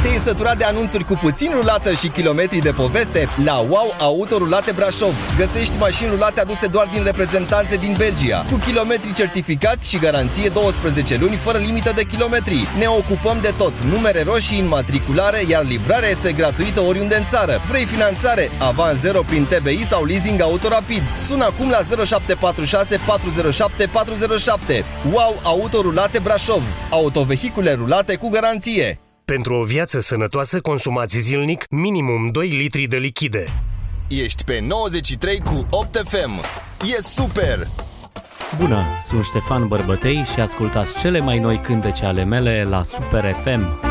Te-ai săturat de anunțuri cu puțin rulată și kilometri de poveste? La Wow Auto Rulate Brașov găsești mașini rulate aduse doar din reprezentanțe din Belgia, cu kilometri certificați și garanție 12 luni fără limită de kilometri. Ne ocupăm de tot, numere roșii, înmatriculare, iar livrarea este gratuită oriunde în țară. Vrei finanțare? Avans 0 prin TBI sau leasing auto rapid. Sună acum la 0746 407 407. Wow Auto Rulate Brașov. Autovehicule rulate cu garanție. Pentru o viață sănătoasă, consumați zilnic minimum 2 litri de lichide. Ești pe 93 cu 8 FM. E super! Bună, sunt Ștefan Bărbătei și ascultați cele mai noi cântece ale mele la Super FM.